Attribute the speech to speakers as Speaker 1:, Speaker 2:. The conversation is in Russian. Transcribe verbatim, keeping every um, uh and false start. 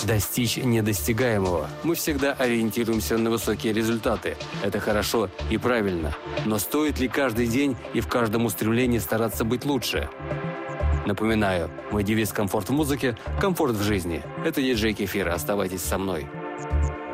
Speaker 1: достичь недостигаемого. Мы всегда ориентируемся на высокие результаты. Это хорошо и правильно. Но стоит ли каждый день и в каждом устремлении стараться быть лучше? Напоминаю, мой девиз «Комфорт в музыке» – комфорт в жизни. Это диджей Кефир. Оставайтесь со мной.